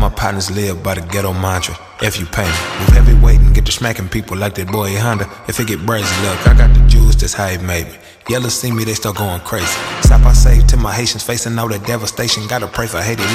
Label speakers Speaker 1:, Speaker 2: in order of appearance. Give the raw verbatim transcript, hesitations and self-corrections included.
Speaker 1: my partners live by the ghetto mantra. If you pay me, move heavyweight and get to smacking people like that boy Honda. If it get brazy, look, I got the juice, that's how it made me. Yellow see me, they start going crazy. Stop, I save to my Haitians facing all that devastation. Gotta pray for Haiti.